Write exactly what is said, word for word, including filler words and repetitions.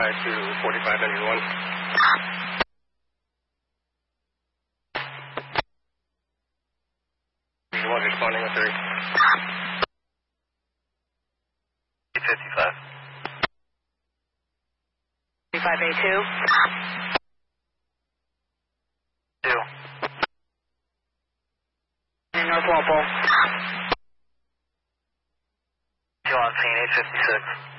five to forty-five ninety-one. You want responding with three. fifty-five. fifty-five A two. Two. In North Walpole. Two on scene, eight fifty-six.